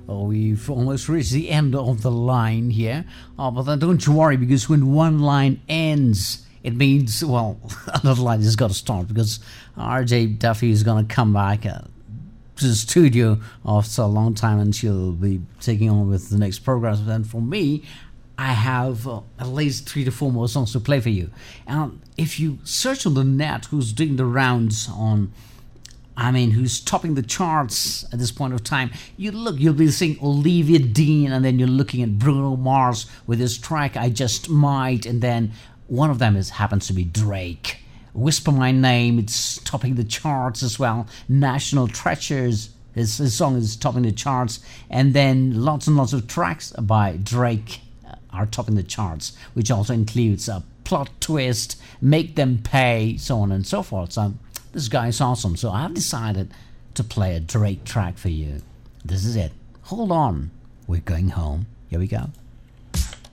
We've almost reached the end of the line here. But then don't you worry, because when one line ends, it means, well, another line has got to start, because RJ Duffy is going to come back to the studio after a long time, and she'll be taking on with the next program. And for me, I have at least 3 to 4 more songs to play for you. And if you search on the net who's doing the rounds who's topping the charts at this point of time, you'll be seeing Olivia Dean, and then you're looking at Bruno Mars with his track I Just Might, and then one of them happens to be Drake. Whisper My Name, it's topping the charts as well. National Treasures, his song is topping the charts, and then lots and lots of tracks by Drake are topping the charts, which also includes a Plot Twist, Make Them Pay, so on and so forth. So this guy is awesome. So I've decided to play a Drake track for you. This is it. Hold on. We're going home. Here we go.